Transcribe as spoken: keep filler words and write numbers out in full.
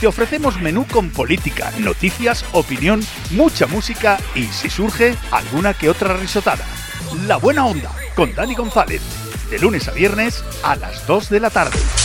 Te ofrecemos menú con política, noticias, opinión, mucha música y, si surge, alguna que otra risotada. La Buena Onda, con Dani González, de lunes a viernes a las dos de la tarde.